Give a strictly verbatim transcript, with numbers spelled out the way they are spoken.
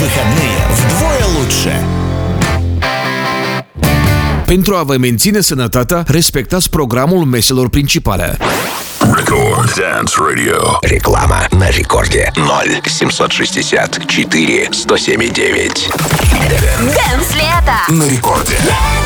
выходные вдвое lучше. Pentru a vă menține sănătatea, respectați programul meselor principale. Record Dance Radio. Реклама на рекорде. ноль семьсот шестьдесят четыре сто семь девять. Дэнс лето На рекорде.